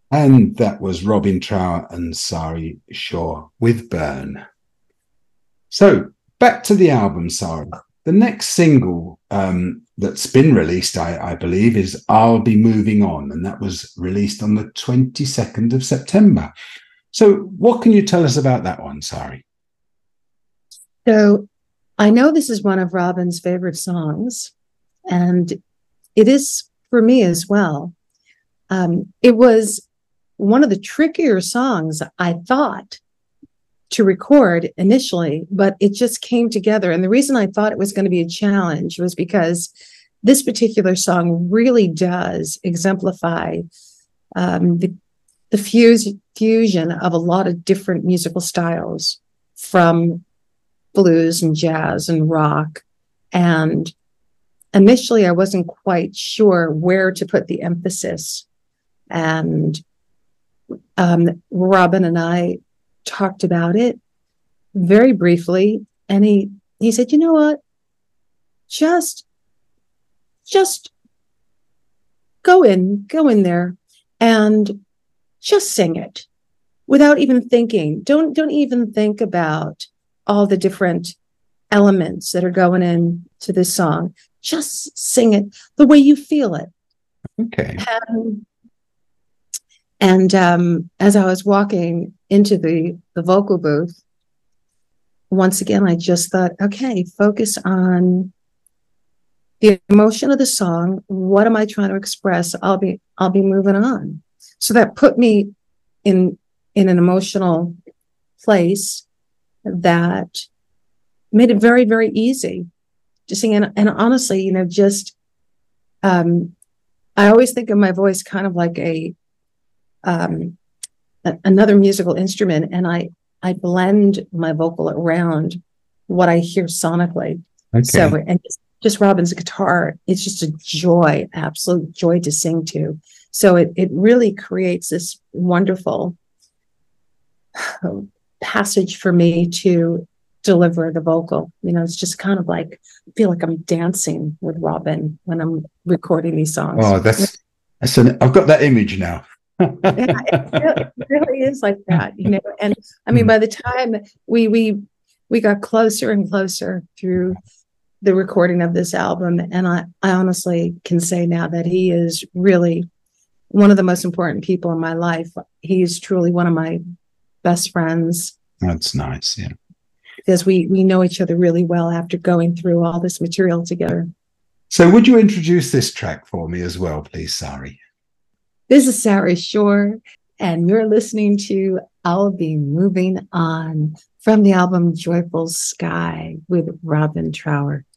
And that was Robin Trower and Sari Shaw with Burn. So back to the album, Sari. The next single that's been released, I believe, is I'll Be Moving On. And that was released on the 22nd of September. So what can you tell us about that one, Sari? So I know this is one of Robin's favorite songs, and it is for me as well. It was one of the trickier songs, I thought, to record initially, but it just came together. And the reason I thought it was going to be a challenge was because this particular song really does exemplify the fusion of a lot of different musical styles, from blues and jazz and rock. And initially, I wasn't quite sure where to put the emphasis. And Robin and I talked about it very briefly, and he said, "You know what? Just go in there and just sing it without even thinking. Don't even think about all the different elements that are going into this song. Just sing it the way you feel it." Okay. And as I was walking into the vocal booth, once again, I just thought, okay, focus on the emotion of the song. What am I trying to express? I'll be moving on. So that put me in an emotional place that made it very, very easy to sing. And honestly, just I always think of my voice kind of like another musical instrument, and I blend my vocal around what I hear sonically. Okay. So, and just Robin's guitar, it's just a joy, absolute joy to sing to. So it really creates this wonderful passage for me to deliver the vocal. It's just kind of like, I feel like I'm dancing with Robin when I'm recording these songs. Oh, I've got that image now. Yeah, it really is like that, And I mean, by the time we got closer and closer through the recording of this album, and I honestly can say now that he is really one of the most important people in my life. He's truly one of my best friends. That's nice, yeah. Because we know each other really well after going through all this material together. So would you introduce this track for me as well, please, Sari? This is Sari Shore, and you're listening to I'll Be Moving On from the album Joyful Sky with Robin Trower.